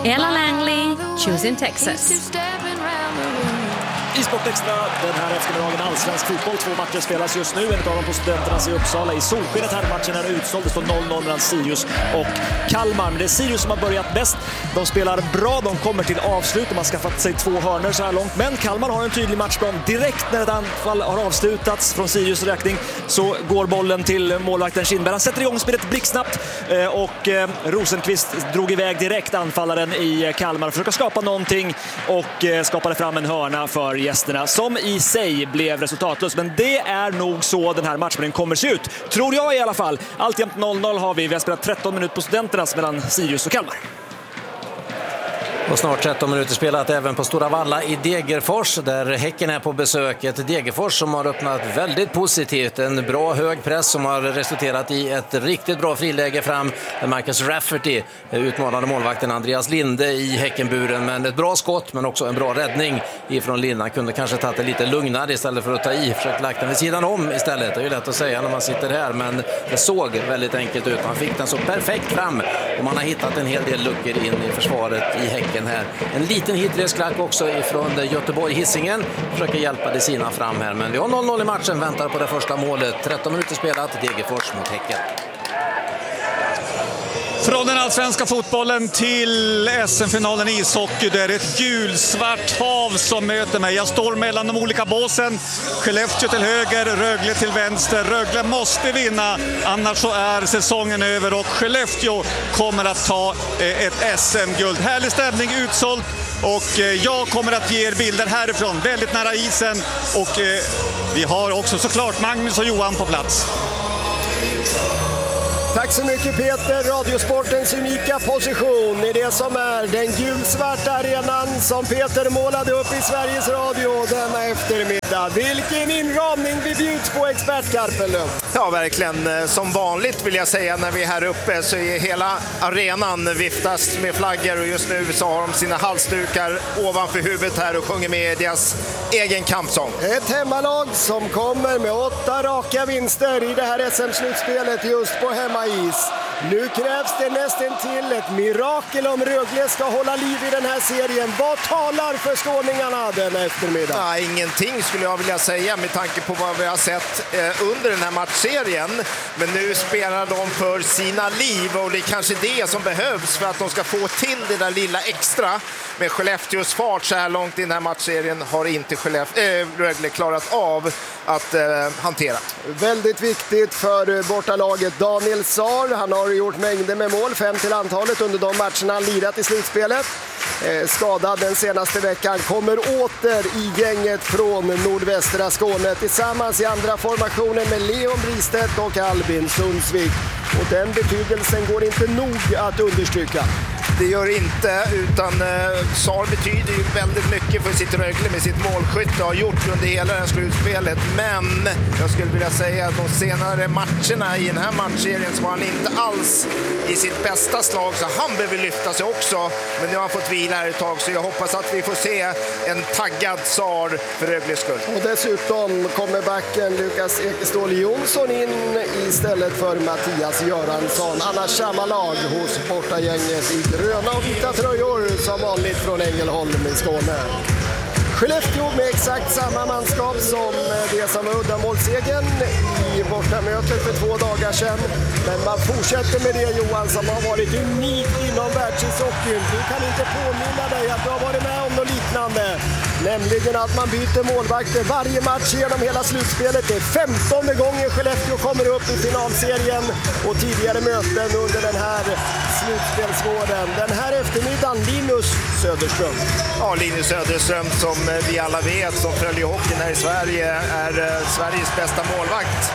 Ella Langley, Choosing Texas. I Sportextra den här eftermiddagen allsvensk fotboll. 2 matcher spelas just nu. En av dem på Studenternas i Uppsala. I solskenet här matchen är utsåld. Det står 0-0 mellan Sirius och Kalmar. Men det är Sirius som har börjat bäst. De spelar bra. De kommer till avslut. De har skaffat sig 2 hörnor så här långt. Men Kalmar har en tydlig matchplan. Direkt när ett anfall har avslutats från Sirius räkning så går bollen till målvakten Kindberg. Han sätter igång spelet blixtsnabbt. Och Rosenqvist drog iväg direkt anfallaren i Kalmar. Försöker skapa någonting och skapade fram en hörna för gästerna som i sig blev resultatlös. Men det är nog så den här matchen kommer se ut. Tror jag i alla fall. Alltjämt 0-0 har vi. Vi har spelat 13 minuter på Studenternas mellan Sirius och Kalmar. Och snart 13 minuter spelat även på Stora Valla i Degerfors där Häcken är på besök. Ett Degerfors som har öppnat väldigt positivt. En bra hög press som har resulterat i ett riktigt bra friläge fram. Marcus Rafferty utmanade målvakten Andreas Linde i Häckenburen. Men ett bra skott men också en bra räddning ifrån Linde. Han kunde kanske tagit det lite lugnare istället för att ta i. Försökt lagt den vid sidan om istället. Det är ju lätt att säga när man sitter här men det såg väldigt enkelt ut. Han fick den så perfekt fram och man har hittat en hel del luckor in i försvaret i Häcken. Här. En liten hitresklack också ifrån Göteborg-Hisingen. Försöker hjälpa de sina fram här. Men vi har 0-0 i matchen. Väntar på det första målet. 13 minuter spelat. Degerfors mot Häcken. Från den allsvenska fotbollen till SM-finalen i ishockey. Det är ett gulsvart hav som möter mig. Jag står mellan de olika båsen. Skellefteå till höger, Rögle till vänster. Rögle måste vinna, annars så är säsongen över. Och Skellefteå kommer att ta ett SM-guld. Härlig stämning, utsålt. Och jag kommer att ge er bilder härifrån, väldigt nära isen. Och vi har också såklart Magnus och Johan på plats. Tack så mycket Peter, Radiosportens unika position i det som är den gulsvarta arenan som Peter målade upp i Sveriges Radio denna eftermiddag. Vilken inramning vi bjuds på, expert Karpelöv. Ja, verkligen. Som vanligt vill jag säga när vi är här uppe så är hela arenan viftas med flaggor och just nu så har de sina halsdukar ovanför huvudet här och sjunger med deras egen kampsång. Ett hemmalag som kommer med 8 raka vinster i det här SM-slutspelet just på hemmais. Nu krävs det nästan till ett mirakel om Rögle ska hålla liv i den här serien. Vad talar för skåningarna den eftermiddag? Ja, ingenting skulle jag vilja säga med tanke på vad vi har sett under den här matchserien. Men nu spelar de för sina liv och det är kanske det som behövs för att de ska få till det där lilla extra. Med Skellefteås fart så här långt i den här matchserien har inte Rögle klarat av att hantera. Väldigt viktigt för bortalaget Daniel Saar. Han har gjort mängder med mål, 5 till antalet under de matcherna han lirat i slutspelet. Skadad den senaste veckan, kommer åter i gänget från nordvästra Skåne tillsammans i andra formationen med Leon Bristedt och Albin Sundsvik. Och den betydelsen går inte nog att understryka. Det gör inte, utan Saar betyder ju väldigt mycket för sitt Rögle med sitt målskytte har gjort under hela det här slutspelet. Men jag skulle vilja säga att de senare matcherna i den här matchserien så var han inte alls i sitt bästa slag så han behöver lyfta sig också. Men nu har han fått vila här ett tag så jag hoppas att vi får se en taggad Saar för Rögles skull. Och dessutom kommer backen Lukas Ekeståhl Jonsson in istället för Mattias Göransson. Annars samma lag hos bortagänget i gröna och vita tröjor som vanligt från Ängelholm i Skåne. Skellefteå med exakt samma manskap som det som var uddamålssegern i bortamötet för 2 dagar sedan. Men man fortsätter med det, Johan, som har varit unikt inom världsishockeyn. Du kan inte påminna dig att du har varit med om något liknande. Nämligen att man byter målvakter varje match genom hela slutspelet. Det är 15:e gången Skellefteå kommer upp i finalserien och tidigare möten under den här slutspelsvåren. Den här eftermiddagen Linus Söderström. Ja, Linus Söderström som vi alla vet som följer hockeyn här i Sverige är Sveriges bästa målvakt.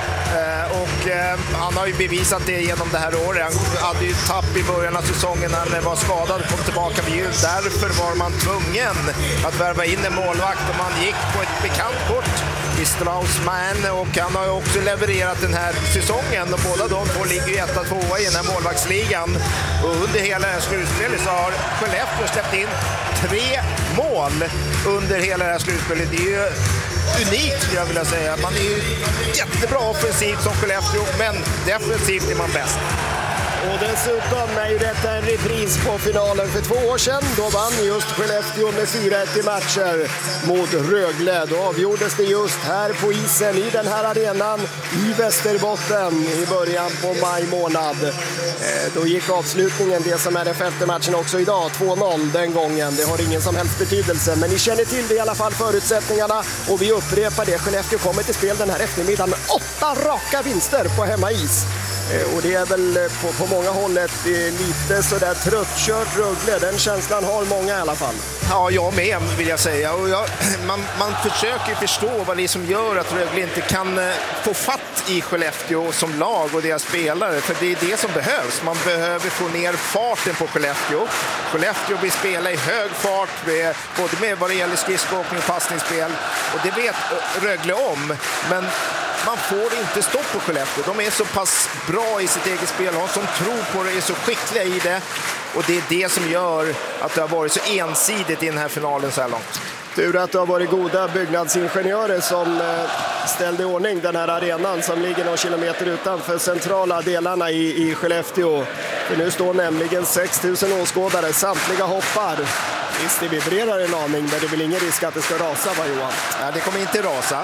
Och han har ju bevisat det genom det här året. Han hade ju tapp i början av säsongen när han var skadad och kom tillbaka vid jul. Därför var man tvungen att värva in en målvakt och man gick på ett bekant kort i Straussman och han har ju också levererat den här säsongen och båda de två ligger ju 1-2 i den här målvaktsligan. Och under hela det här slutspelet så har Skellefteå släppt in 3 mål under hela det här slutspelet. Det är ju unikt skulle jag vilja säga. Man är ju jättebra offensivt som Skellefteå, men defensivt är man bäst. Och dessutom är ju detta en repris på finalen för 2 år sedan. Då vann just Skellefteå med 4-1 i matcher mot Rögle. Då avgjordes det just här på isen i den här arenan i Västerbotten i början på maj månad. Då gick avslutningen, det som är den 5:e matchen också idag, 2-0 den gången. Det har ingen som helst betydelse, men ni känner till det i alla fall, förutsättningarna. Och vi upprepar det, Skellefteå kommer till spel den här eftermiddagen med 8 raka vinster på hemmais. Och det är väl på många håll lite sådär tröttkört Rögle. Den känslan har många i alla fall. Ja, jag med vill jag säga. Och man försöker förstå vad det är som gör att Rögle inte kan få fatt i Skellefteå som lag och deras spelare. För det är det som behövs. Man behöver få ner farten på Skellefteå. Skellefteå vill spela i hög fart, både med vad det gäller skridskoåkning och passningsspel. Och det vet Rögle om. Men man får inte stopp på Skellefteå. De är så pass bra i sitt eget spel. De som tror på det är så skickliga i det. Och det är det som gör att det har varit så ensidigt i den här finalen så här långt. Tur att det har varit goda byggnadsingenjörer som ställde i ordning den här arenan som ligger några kilometer utanför centrala delarna i Skellefteå. För nu står nämligen 6 000 åskådare, samtliga hoppar. Visst, det vibrerar en aning, men det är väl ingen risk att det ska rasa, va Johan? Ja, det kommer inte rasa,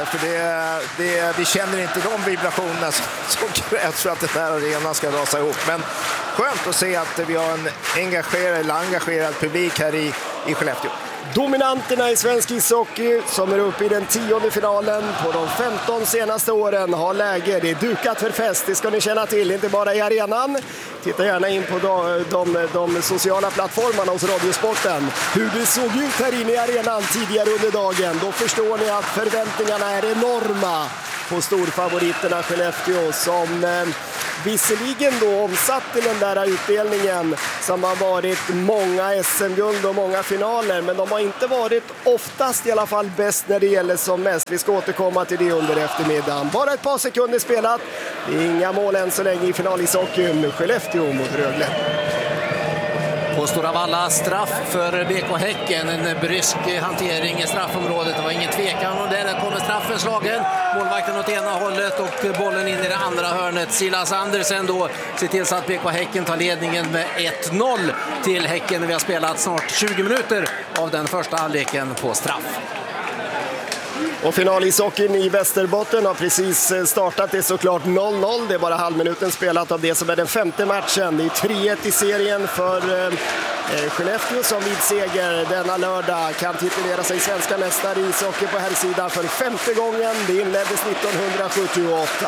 för vi känner inte de vibrationerna som krävs för att den här arenan ska rasa ihop. Men skönt att se att vi har en engagerad publik här i Skellefteå. Dominanterna i svensk ishockey som är uppe i den 10:e finalen på de 15 senaste åren har läge. Det är dukat för fest, det ska ni känna till, inte bara i arenan. Titta gärna in på de sociala plattformarna hos Radiosporten. Hur det såg ut här inne i arenan tidigare under dagen. Då förstår ni att förväntningarna är enorma på storfavoriterna Skellefteå som visserligen då omsatt till den där utdelningen som har varit många SM-guld och många finaler, men de har inte varit oftast i alla fall bäst när det gäller som mest. Vi ska återkomma till det under eftermiddagen. Bara ett par sekunder spelat. Det är inga mål än så länge i finalishockeyn. Skellefteå mot Rögle. På Stora Valla straff för BK Häcken, en brysk hantering i straffområdet. Det var ingen tvekan och där kommer straffen slagen. Målvakten åt ena hållet och bollen in i det andra hörnet. Silas Andersen då ser till så att BK Häcken tar ledningen med 1-0 till Häcken. Vi har spelat snart 20 minuter av den första halvleken på straff. Och finalishockeyn i Västerbotten har precis startat. Det är såklart 0-0. Det är bara halvminuten spelat av det som är den 5:e matchen. Det är 3-1 i serien för Skellefteå som vid seger denna lördag kan titulera sig svenska mästare i ishockey på här sidan för 5:e gången. Det inleddes 1978.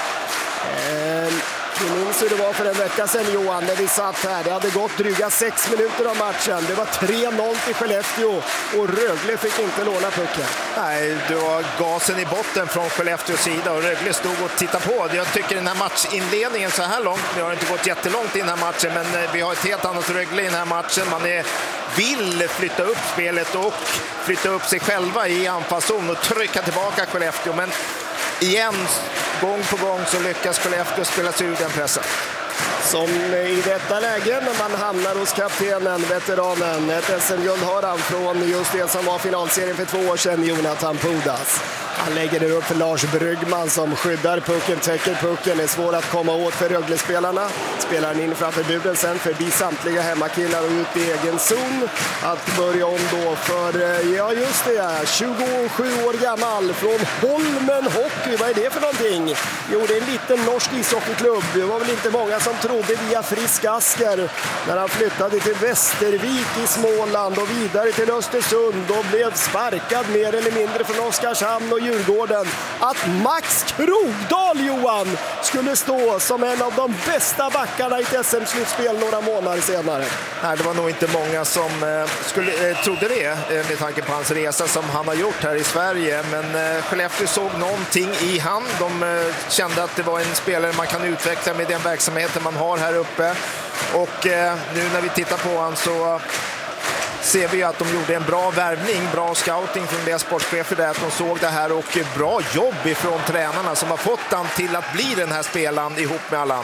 Du minns hur det var för en vecka sedan, Johan, när vi satt här. Det hade gått dryga 6 minuter av matchen. Det var 3-0 till Skellefteå och Rögle fick inte låna pucken. Nej, det var gasen i botten från Skellefteås sida och Rögle stod och tittade på. Jag tycker den här matchinledningen så här långt, vi har inte gått jättelångt i den här matchen, men vi har ett helt annat Rögle i den här matchen. Man vill flytta upp spelet och flytta upp sig själva i anfallszon och trycka tillbaka Skellefteå, men igen, gång på gång så lyckas Skellefteå spela sig ur den pressen. Som i detta läge när man hamnar hos kaptenen, veteranen. Ett SM-guld har han från just det som var finalserien för 2 år sedan, Jonathan Pudas. Han lägger det upp för Lars Bryggman som skyddar pucken, täcker pucken. Det är svårt att komma åt för Rögle-spelarna. Spelar han in framför buden sen förbi samtliga hemmakillar och ut i egen zon. Att börja om då för, ja just det, 27 år gammal från Holmen Hockey. Vad är det för någonting? Jo, det är en liten norsk ishockeyklubb. Det var väl inte många som trodde via Frisk Asker när han flyttade till Västervik i Småland och vidare till Östersund och blev sparkad mer eller mindre från Oskarshamn och Djurgården. Att Max Krogdahl, Johan, skulle stå som en av de bästa backarna i ett SM-slutspel några månader senare. Nej, det var nog inte många som trodde det med tanke på hans resa som han har gjort här i Sverige. Men Skellefteå såg någonting i han. De kände att det var en spelare man kan utveckla med den verksamheten man har här uppe. Och nu när vi tittar på han så ser vi att de gjorde en bra värvning, bra scouting från deras sportchefer där, att de såg det här och bra jobb ifrån tränarna som har fått han till att bli den här spelaren ihop med alla andra.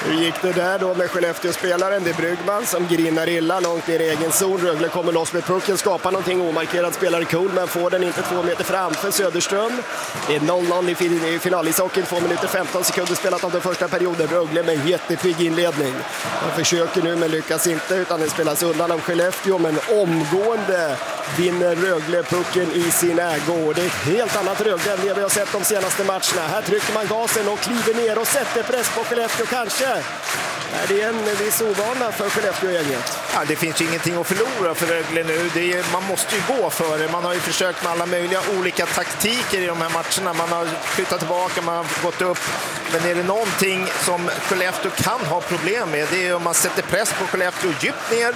Hur gick det där då med Skellefteå-spelaren? Det är Brygman som grinnar illa långt ner i egen zon. Rögle kommer loss med pucken, skapar någonting omarkerad. Spelare cool, men får den inte 2 meter framför Söderström. Det är 0-0 i finalishockeyn. 2 minuter 15 sekunder spelat av den första perioden. Rögle med en jättepigg inledning. Man försöker nu men lyckas inte, utan det spelas undan av Skellefteå. Men omgående vinner Rögle pucken i sin ägo. Det är ett helt annat Rögle än det vi har sett de senaste matcherna. Här trycker man gasen och kliver ner och sätter press på Skellefteå kanske. Det är en viss ovana för Skellefteå-gänget. Ja, det finns ju ingenting att förlora för Rögle nu. Man måste ju gå för det. Man har ju försökt med alla möjliga olika taktiker i de här matcherna. Man har flyttat tillbaka, man har gått upp. Men är det någonting som Skellefteå kan ha problem med, det är om man sätter press på Skellefteå djupt ner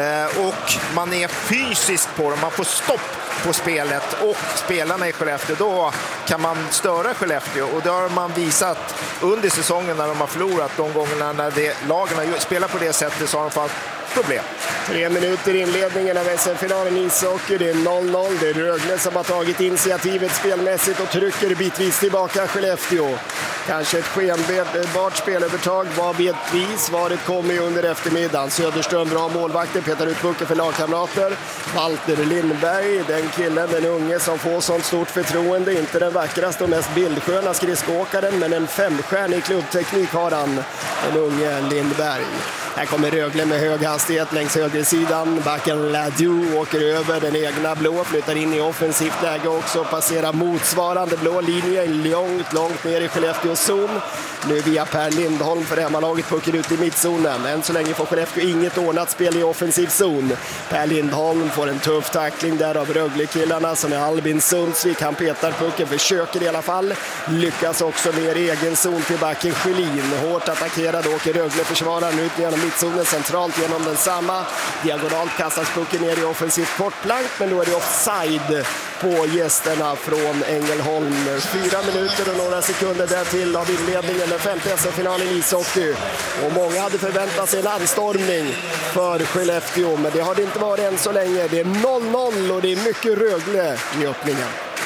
och man är fysiskt på dem. Man får stopp på spelet och spelarna i Skellefteå, då kan man störa Skellefteå, och det har man visat under säsongen när de har förlorat. De gångerna när lagen spelar på det sättet så har de fått problem. 3 minuter inledningen av SM-finalen i ishockey. Det är 0-0. Det är Rögle som har tagit initiativet spelmässigt och trycker bitvis tillbaka Skellefteå. Kanske ett skenbart spelövertag, vad vet vi? Svaret kommer ju under eftermiddagen. Söderström bra målvakter, petar ut pucken för lagkamrater. Walter Lindberg, den killen, den unge som får sånt stort förtroende. Inte den vackraste och mest bildsköna skridskoåkaren, men en 5-stjärnig klubbteknik har han, den unge Lindberg. Här kommer Rögle med hög hastighet längs högersidan. Backen Ladu åker över den egna blå, flyttar in i offensivt läge också, passerar motsvarande blå linje långt ner i Skellefteås zon. Nu via Per Lindholm för hemmalaget, pucken ut i mittzonen. Än så länge får Skellefteå inget ordnat spel i offensiv zon. Per Lindholm får en tuff tackling där av Rögle-killarna som är Albin Sundsvik. Han petar pucken, försöker i alla fall. Lyckas också ner i egen zon till backen Sjölin. Hårt attackerad åker Rögle-försvararen ut genom mittzonen, centralt genom densamma. Diagonalt kastas pucken ner i offensivt kortplank, men då är det offside på gästerna från Ängelholm. 4 minuter och några sekunder där till av inledningen, den 5:e SM-finalen i ishockey. Och många hade förväntat sig en anstormning för Skellefteå, men det har det inte varit än så länge. Det är 0-0 och det är mycket Rögle i öppningen.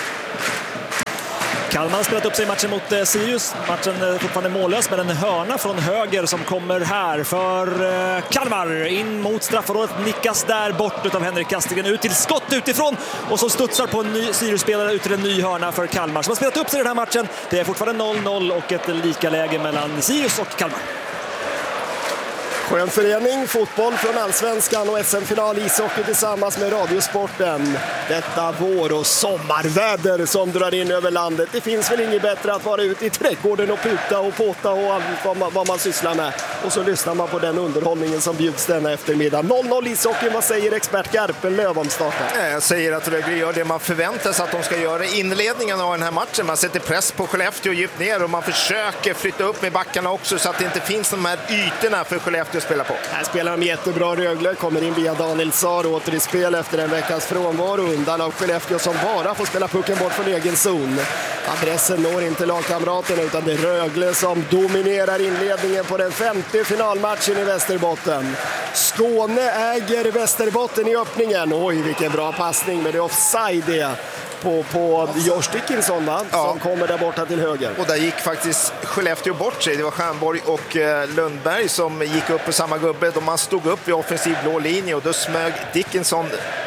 Kalmar har spelat upp sig i matchen mot Sirius. Matchen är fortfarande mållös, med en hörna från höger som kommer här för Kalmar. In mot straffområdet, nickas där bort av Henrik Castigen, ut till skott utifrån och så studsar på en ny Sirius-spelare ut till en ny hörna för Kalmar som har spelat upp sig i den här matchen. Det är fortfarande 0-0 och ett lika läge mellan Sirius och Kalmar. Skön förening, fotboll från Allsvenskan och SM-final ishockey tillsammans med Radiosporten. Detta vår- och sommarväder som drar in över landet. Det finns väl inget bättre att vara ute i trädgården och puta och påta och allt vad man sysslar med. Och så lyssnar man på den underhållningen som bjuds denna eftermiddag. 0-0 ishockey, vad säger expert Garpenlöv om starten? Jag säger att Rögle gör det man förväntar sig att de ska göra i inledningen av den här matchen. Man sätter press på Skellefteå djupt ner och man försöker flytta upp med backarna också så att det inte finns de här ytorna för Skellefteå att spela på. Här spelar de jättebra. Rögle kommer in via Daniel Saar, åter i spel efter en veckas frånvaro, undan av Skellefteå som bara får spela pucken bort från egen zon. Adressen når inte lagkamraterna, utan det är Rögle som dominerar inledningen på den 5:e finalmatchen i Västerbotten. Skåne äger Västerbotten i öppningen. Oj, vilken bra passning, men det är offside det på Josh Dickinson, va? Ja. Som kommer där borta till höger. Och där gick faktiskt Skellefteå bort sig. Det var Stjernborg och Lundberg som gick upp på samma gubbe. Man stod upp i offensiv blå linje och då smög Dickinson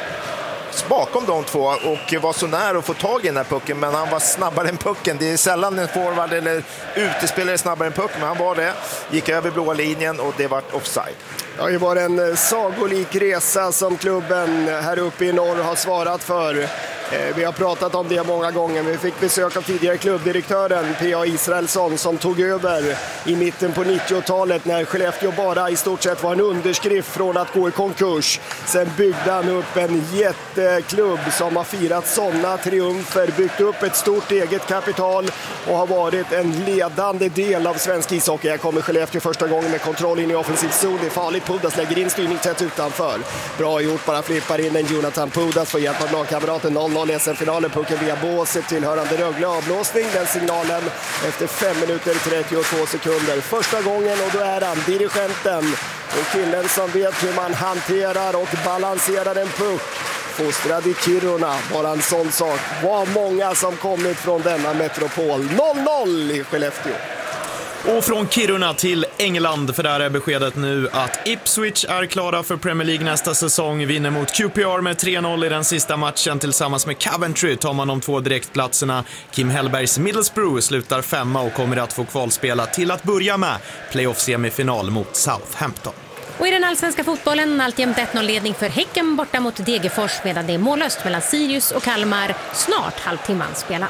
bakom de två och var så nära att få tag i den här pucken, men han var snabbare än pucken. Det är sällan en forward eller utespelare snabbare än pucken, men han var det. Gick över blåa linjen och det var offside. Ja, det var en sagolik resa som klubben här uppe i norr har svarat för. Vi har pratat om det många gånger. Vi fick besök av tidigare klubbdirektören P.A. Israelsson som tog över i mitten på 90-talet när Skellefteå bara i stort sett var en underskrift från att gå i konkurs. Sen byggde han upp en jätteklubb som har firat sådana triumfer, byggt upp ett stort eget kapital och har varit en ledande del av svensk ishockey. Här kommer Skellefteå första gången med kontroll in i offensiv zon. Det är farligt. Pudas lägger in styrning tätt utanför. Bra gjort, bara flippar in en Jonathan Pudas för hjälp av lagkamraten. 0-0 i SM-finalen, pucken via båset tillhörande Rögle, avblåsning. Den signalen efter 5 minuter 32 sekunder. Första gången, och då är han dirigenten och killen som vet hur man hanterar och balanserar en puck. Fostrad i Kiruna, bara en sån sak. Vad många som kommit från denna metropol. 0-0 i Skellefteå. Och från Kiruna till England, för där är beskedet nu att Ipswich är klara för Premier League nästa säsong. Vinner mot QPR med 3-0 i den sista matchen. Tillsammans med Coventry tar man de 2 direktplatserna. Kim Hellbergs Middlesbrough slutar 5 och kommer att få kvalspela till att börja med playoff-semifinal mot Southampton. Och i den allsvenska fotbollen alltjämt 1-0-ledning för Häcken borta mot Degerfors, medan det är mållöst mellan Sirius och Kalmar, snart halvtimman spelat.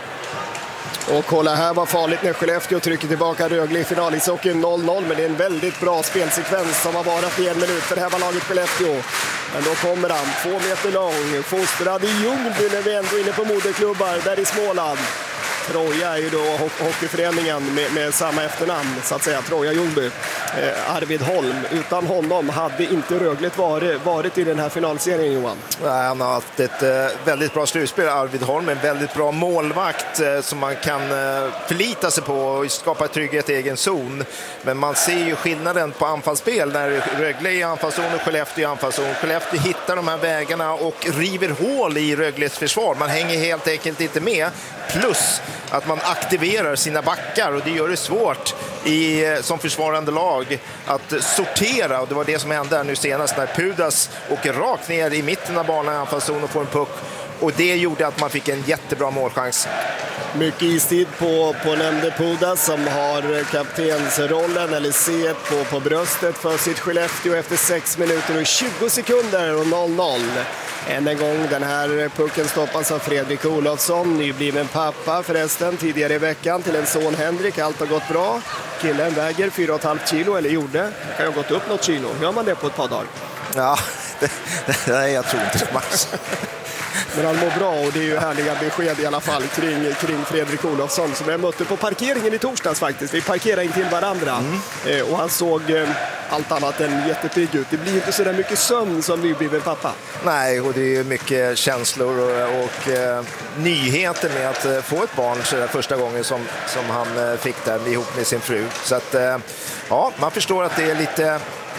Och kolla här vad farligt när Skellefteå trycker tillbaka Rögle i finalishockeyn 0-0, men det är en väldigt bra spelsekvens som har varit i 1 minut för det här var laget Skellefteå. Men då kommer han, 2 meter lång, fostrad i Ljungby när vi ändå är inne på moderklubbar där i Småland. Troja är ju då hockeyföreningen med samma efternamn så att säga, Troja Ljungby. Arvid Holm, utan honom hade inte Rögle varit i den här finalserien, Johan. Nej, han har haft ett väldigt bra slutspel, Arvid Holm, en väldigt bra målvakt som man kan förlita sig på och skapa trygghet i egen zon. Men man ser ju skillnaden på anfallsspel när Rögle är i anfallszon och Skellefteå i anfallszon. Skellefteå hittar de här vägarna och river hål i Rögles försvar. Man hänger helt enkelt inte med, plus att man aktiverar sina backar och det gör det svårt som försvarande lag att sortera, och det var det som hände nu senast när Pudas åker rakt ner i mitten av banan i anfallszon och får en puck, och det gjorde att man fick en jättebra målchans. Mycket istid på nämnde Pudas som har kaptensrollen eller C på bröstet för sitt Skellefteå efter 6 minuter och 20 sekunder och 0-0. Än en gång den här pucken stoppas av Fredrik Olofsson, nybliven pappa förresten tidigare i veckan till en son Henrik. Allt har gått bra. Killen väger 4,5 kilo, eller gjorde. Det kan ha gått upp något kilo. Gör man det på ett par dagar? Ja, nej, jag tror inte det, Max. Men han mår bra, och det är ju härliga besked i alla fall kring Fredrik Olofsson som jag mötte på parkeringen i torsdags faktiskt. Vi parkerade in till varandra och han såg allt annat än jättepigg ut. Det blir inte så där mycket sömn som vi blir pappa. Nej, och det är mycket känslor och nyheter med att få ett barn så där första gången som han fick där ihop med sin fru. Så att ja, man förstår att det är lite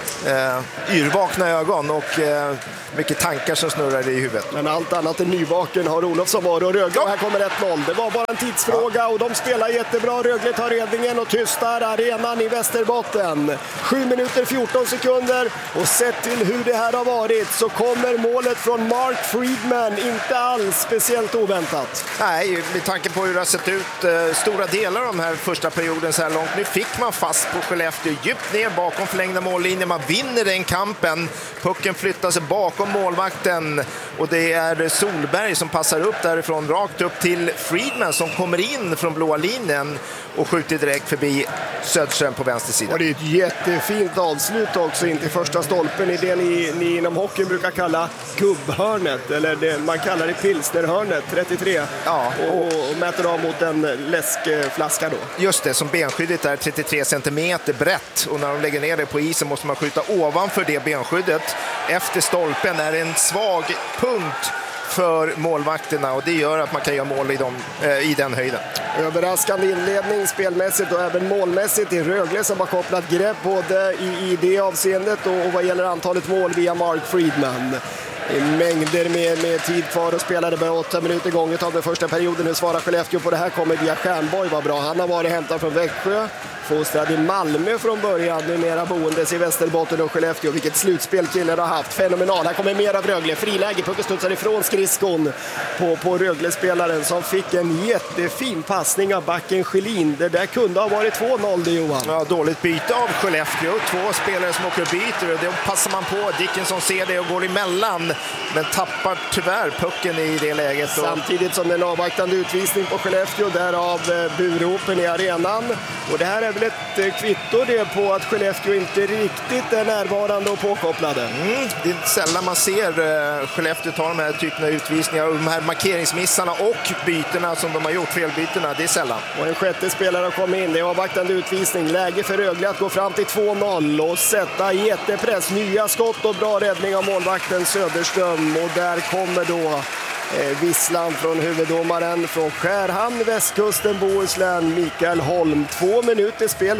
yrvakna ögon och mycket tankar som snurrar i huvudet. Men allt annat än nyvaken har Olofsson varit och Rögle, och här kommer 1-0. Det var bara en tidsfråga och de spelar jättebra. Rögle tar ledningen och tystar arenan i Västerbotten. 7 minuter 14 sekunder, och sett till hur det här har varit så kommer målet från Mark Friedman inte alls speciellt oväntat. Nej, med tanke på hur det har sett ut stora delar av den här första perioden så här långt. Nu fick man fast på Skellefteå djupt ner bakom förlängda mållinjen. Man vinner den kampen. Pucken flyttar sig bakom målvakten, och det är Solberg som passar upp därifrån rakt upp till Friedman som kommer in från blåa linjen och skjuter direkt förbi Söderström på vänster sida. Och det är ett jättefint avslut också in till första stolpen i det ni inom hockeyn brukar kalla gubbhörnet, eller det man kallar det pilsnerhörnet, 33. Ja, och mäter av mot en läskflaska då. Just det, som benskyddet är 33 centimeter brett, och när de lägger ner det på isen måste man skjuta ovanför det benskyddet. Efter stolpen är en svag punkt för målvakterna, och det gör att man kan göra mål i den höjden. Överraskande inledning spelmässigt och även målmässigt i Rögle som har kopplat grepp både i det avseendet och vad gäller antalet mål via Mark Friedman. Mängder med tid kvar och spelade bara 8 minuter gånget av den första perioden. Nu svarar Skellefteå på det här, kommer via Stjärnborg, var bra. Han har varit hämtad från Växjö, fostrad i Malmö från början, numera boendes i Västerbotten och Skellefteå. Vilket slutspel killen har haft, fenomenal. Här kommer mer av Rögle, friläge, pucken studsar ifrån skridskon på Rögle-spelaren som fick en jättefin passning av backen Schelin. Det där kunde ha varit 2-0 det, Johan. Ja, dåligt byte av Skellefteå, 2 spelare som åker och byter, och det passar man på. Dickinson ser det och går emellan, men tappar tyvärr pucken i det läget. Samtidigt som en avvaktande utvisning på Skellefteå, därav buropen i arenan. Och det här är väl ett kvitto det på att Skellefteå inte riktigt är närvarande och påkopplade. Det är sällan man ser Skellefteå ta de här typerna av utvisningar, och de här markeringsmissarna och byterna som de har gjort, felbyterna, det är sällan. Och en sjätte spelare har kommit in, det är avvaktande utvisning. Läge för Rögle att gå fram till 2-0 och sätta jättepress. Nya skott och bra räddning av målvakten Söderström, och där kommer då visslan från huvuddomaren från Skärhamn, västkusten, Bohuslän, Mikael Holm. 2 minuter spel,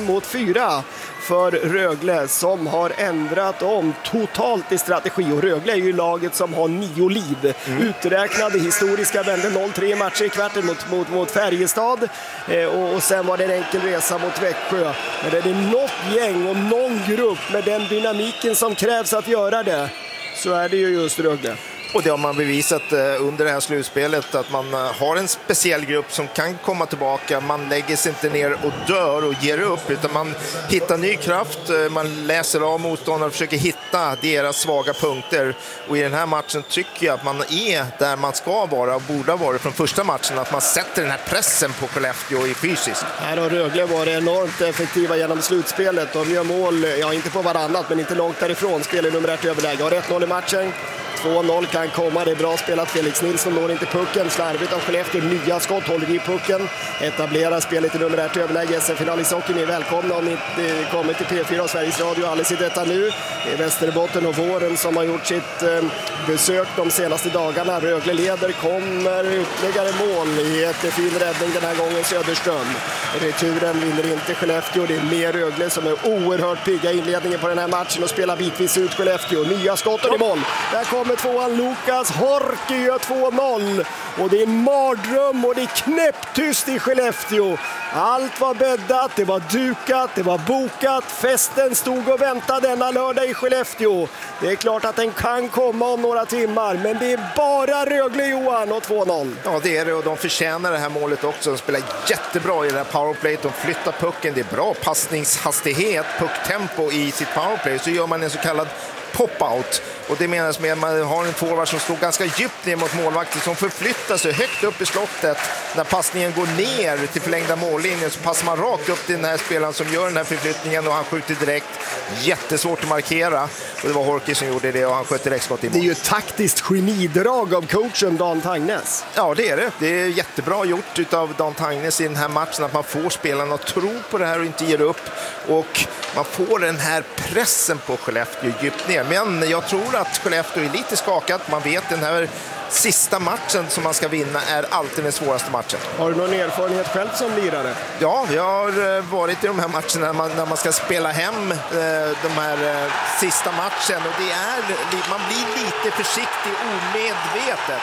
5-4 för Rögle som har ändrat om totalt i strategi. Och Rögle är ju laget som har 9 liv. Uträknade historiska vände 0-3 matcher i kvarten mot Färjestad. Och sen var det en enkel resa mot Växjö. Men det är något gäng och någon grupp med den dynamiken som krävs att göra det, så är det ju just Rögle. Och det har man bevisat under det här slutspelet, att man har en speciell grupp som kan komma tillbaka. Man lägger sig inte ner och dör och ger upp, utan man hittar ny kraft. Man läser av motståndare och försöker hitta deras svaga punkter. Och i den här matchen tycker jag att man är där man ska vara och borde ha varit från första matchen. Att man sätter den här pressen på Skellefteå i fysiskt. Här har Rögle varit enormt effektiva genom slutspelet. De gör mål, ja inte på varannat men inte långt därifrån. Spelar nummer 1 överläge. Har 1-0 i matchen. 2-0 kan komma, det är bra spelat. Felix Nilsson når inte pucken, slarvigt av Skellefteå, nya skott, håller i pucken, etablerar spelet i nummer 1 överläge. SM-final i socker, ni är välkomna om ni kommer till P4 och Sveriges Radio alldeles i detta nu. Det är Västerbotten och Våren som har gjort sitt besök de senaste dagarna. Rögle leder, kommer ytterligare mål i ett fin räddning den här gången, Söderström. Returen vinner inte Skellefteå, det är mer Rögle som är oerhört pigga i inledningen på den här matchen och spelar bitvis ut Skellefteå. Nya skotten i mål, där kommer tvåan Lukas Horki, gör 2-0 och det är en mardröm och det är knäpptyst i Skellefteå. Allt var bäddat, det var dukat, det var bokat, festen stod och väntade denna lördag i Skellefteå. Det är klart att den kan komma om några timmar, men det är bara Rögle, Johan, och 2-0. Ja, det är det, och de förtjänar det här målet också. De spelar jättebra i det här powerplay, de flyttar pucken, det är bra passningshastighet, pucktempo i sitt powerplay, så gör man en så kallad pop-out. Och det menas med att man har en forward som står ganska djupt ner mot målvakten som förflyttar sig högt upp i slottet. När passningen går ner till förlängda mållinjen så passar man rakt upp till den här spelaren som gör den här förflyttningen och han skjuter direkt. Jättesvårt att markera. Och det var Horki som gjorde det och han sköt direkt skott i mål. Det är ju ett taktiskt genidrag av coachen Dan Tangnes. Ja, det är det. Det är jättebra gjort av Dan Tangnes i den här matchen att man får spelarna att tro på det här och inte ger upp. Och man får den här pressen på Skellefteå djupt ner. Men jag tror att Skellefteå är lite skakat. Man vet den här sista matchen som man ska vinna är alltid den svåraste matchen. Har du någon erfarenhet själv som lirare? Ja, jag har varit i de här matcherna när man ska spela hem de här sista matchen. Och det är, man blir lite försiktig omedvetet.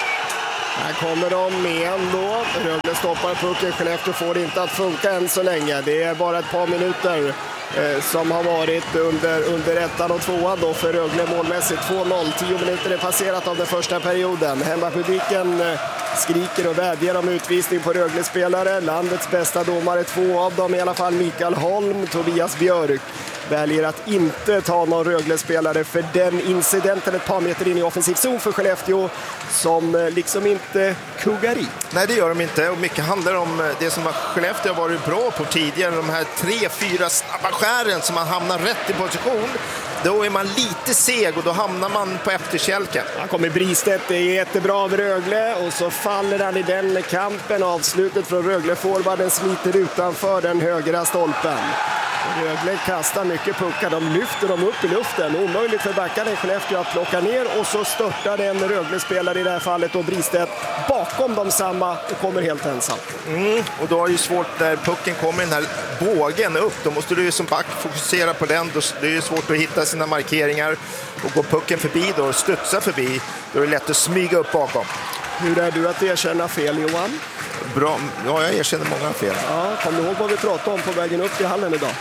Här kommer de med ändå. Rögle stoppar pucken. Skellefteå får det inte att funka än så länge. Det är bara ett par minuter som har varit under 1 och 2 då för Rögle målmässigt. 2-0, 10 minuter är passerat av den första perioden. Hemmapubliken skriker och vädjar om utvisning på Rögle-spelare. Landets bästa domare, 2 av dem i alla fall, Mikael Holm, Tobias Björk, väljer att inte ta någon Rögle-spelare för den incidenten ett par meter in i offensiv zon för Skellefteå som liksom inte kuggar i. Nej, det gör de inte, och mycket handlar om det som Skellefteå har varit bra på tidigare, de här 3-4 snabba skären som man hamnar rätt i position. Då är man lite seg och då hamnar man på efterkälken. Han kommer Bristedt, det är jättebra av Rögle och så faller han i den kampen. Avslutet från Rögle-forwarden smiter utanför den högra stolpen. Rögle kastar mycket puckar, de lyfter dem upp i luften. Omöjligt för backarna i Skellefteå att plocka ner och så störtar en Rögle-spelare i det här fallet och Bristedt bakom dem samma och kommer helt ensam. Och då är det ju svårt när pucken kommer den här bågen upp. Då måste du som back fokusera på den. Det är ju svårt att hitta sina markeringar och gå pucken förbi då och studsa förbi. Då är det lätt att smyga upp bakom. Hur är du att erkänna fel, Johan? Bra. Ja, jag erkänner många fel. Ja, kom du ihåg vad vi pratade om på vägen upp till hallen idag?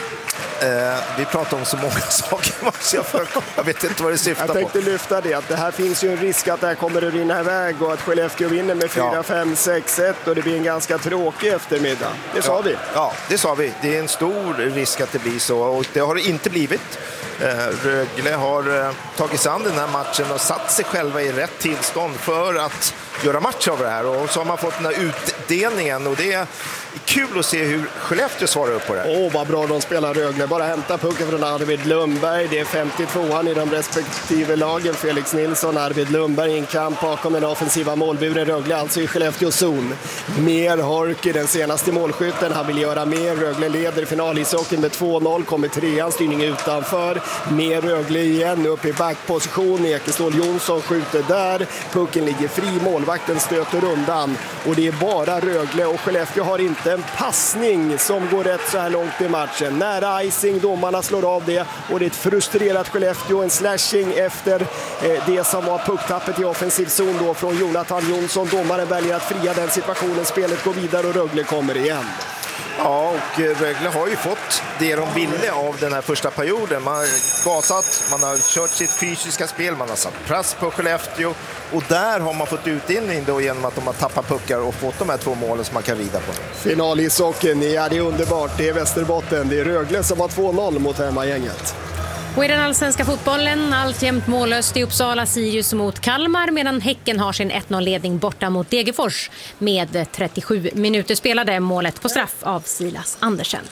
Vi pratar om så många saker. Jag vet inte vad det syftar på. Jag tänkte lyfta det, att det här finns ju en risk att det här kommer att rinna iväg och att Skellefteå vinner med 4-5-6-1 och det blir en ganska tråkig eftermiddag. Det sa vi. Ja, det sa vi. Det är en stor risk att det blir så och det har det inte blivit. Rögle har tagit sig an den här matchen och satt sig själva i rätt tillstånd för att göra match av det här, och så har man fått den här utdelningen och det är kul att se hur Skellefteå svarar upp på det. Vad bra de spelar Rögle. Bara hämta pucken från Arvid Lundberg. Det är 52an i de respektive lagen. Felix Nilsson, Arvid Lundberg i en kamp bakom den offensiva målburen. Rögle alltså i Skellefteå zon. Mer Horki, den senaste målskytten. Han vill göra mer. Rögle leder finalishockeyn med 2-0. Kommer 3an, styrning utanför. med Rögle igen upp i backposition. Ekeståhl Jonsson skjuter där. Pucken ligger fri, målvakten stöter undan. Och det är bara Rögle och Skellefteå har inte en passning som går rätt så här långt i matchen. Nära icing, domarna slår av det och det är ett frustrerat Skellefteå. En slashing efter det som var pucktappet i offensiv zon då från Jonathan Jonsson. Domaren väljer att fria den situationen. Spelet går vidare och Rögle kommer igen. Ja, och Rögle har ju fått det de ville av den här första perioden. Man har gasat, man har kört sitt fysiska spel, man har satt press på Skellefteå och där har man fått utdelning då genom att de har tappat puckar och fått de här 2 målen som man kan rida på. Final i socken, ja det är underbart, det är Västerbotten, det är Rögle som har 2-0 mot hemmagänget. Och i den allsvenska fotbollen alltjämt mållöst i Uppsala, Sirius mot Kalmar, medan Häcken har sin 1-0-ledning borta mot Degerfors med 37 minuter spelade. Målet på straff av Silas Andersen.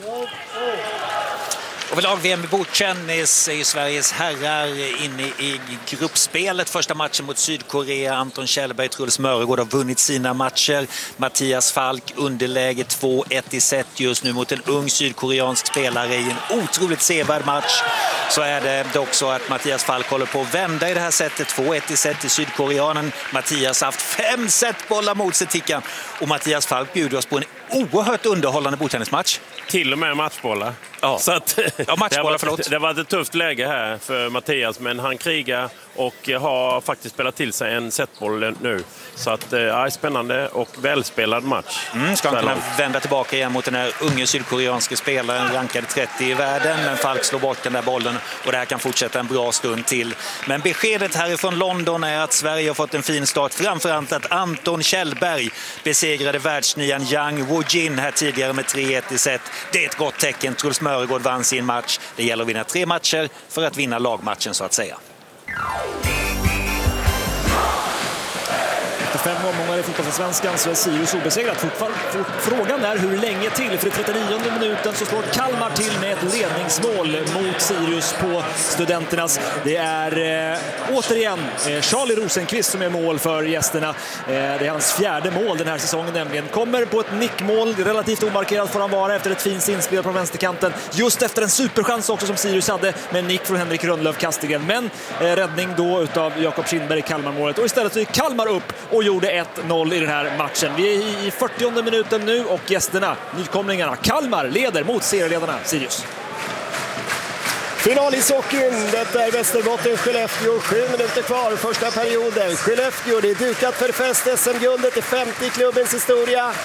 Och lag VM i bordtennis är ju Sveriges herrar inne i gruppspelet. Första matchen mot Sydkorea. Anton Kjellberg, Truls Mörgård har vunnit sina matcher. Mattias Falk underläge 2-1 i set just nu mot en ung sydkoreansk spelare i en otroligt sevärd match. Så är det också att Mattias Falk håller på att vända i det här sättet. 2-1 i set till sydkoreanen. Mattias har haft 5 setbollar mot sig, Ticka. Och Mattias Falk bjuder oss på en oerhört underhållande bordtennismatch. Till och med matchbollar. Ja, så att, matchbollar, det var ett tufft läge här för Mattias, men han krigar och har faktiskt spelat till sig en setboll nu. Så att spännande och välspelad match. Ska han kunna vända tillbaka igen mot den här unge sydkoreanska spelaren, rankad 30 i världen, men Falk slår bort den där bollen och det här kan fortsätta en bra stund till. Men beskedet härifrån London är att Sverige har fått en fin start, framförallt att Anton Kjellberg besegrade världsnian Yang Woo-jin här tidigare med 3-1 i set. Det är ett gott tecken. Truls Mörgård vann sin match. Det gäller att vinna 3 matcher för att vinna lagmatchen så att säga. Efter 5 omgångar i fotbollsallsvenskan så är Sirius obesegrat. Frågan är hur länge till. För i 39:e minuten så slår Kalmar till med ett ledningsmål mot Sirius på Studenternas. Det är återigen Charlie Rosenqvist som är mål för gästerna. Det är hans 4:e mål den här säsongen nämligen. Kommer på ett nickmål, relativt omarkerat får han vara efter ett fint inspel från vänsterkanten. Just efter en superchans också som Sirius hade med nick från Henrik Rönnlöf Kastegren. Men räddning då utav Jakob Kindberg i Kalmarmålet. Och istället så gick Kalmar upp och gjorde 1-0 i den här matchen. Vi är i 40:e minuten nu och gästerna, nykomlingarna, Kalmar leder mot serieledarna Sirius. Final i socken, detta är Västerbotten, Skellefteå, 7 minuter kvar, första perioden. Skellefteå, det är dukat för fest, SM-guldet i 50 klubbens historia.